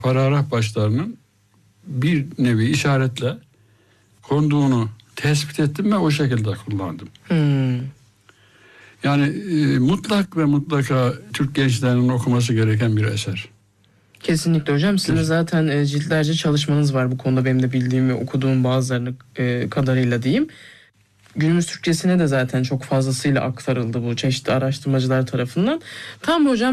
paragraf başlarının bir nevi işaretle konduğunu tespit ettim ve o şekilde kullandım. Yani mutlak ve mutlaka Türk gençlerinin okuması gereken bir eser. Kesinlikle hocam. Sizin zaten ciltlerce çalışmanız var bu konuda, benim de bildiğim ve okuduğum bazılarını kadarıyla diyeyim. Günümüz Türkçesine de zaten çok fazlasıyla aktarıldı bu çeşitli araştırmacılar tarafından. Tam hocam